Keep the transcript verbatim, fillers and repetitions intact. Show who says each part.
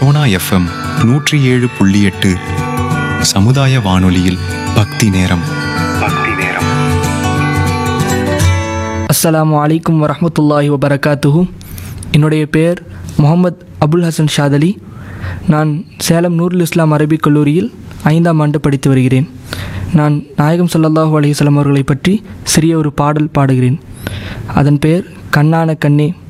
Speaker 1: Sona FM நூற்றி ஏழு புள்ளி எட்டு சமுதாய வானொலியில் பக்தி நேரம். பக்தி நேரம்.
Speaker 2: அஸ்ஸலாமு அலைக்கும் வரஹ்மத்துல்லாஹி வபரகாத்துஹு. என்னுடைய பெயர் முகமது அபுல் ஹசன் ஷாதலி. நான் சேலம் நூருல் இஸ்லாம் அரபிக் கல்லூரியில் ஐந்தாம் ஆண்டு படித்து வருகிறேன். நான் நாயகம் ஸல்லல்லாஹு அலைஹி வஸல்லம் அவர்களை பற்றி சிறிய ஒரு பாடல் பாடுகிறேன். அதன் பெயர் கண்ணான கண்ணே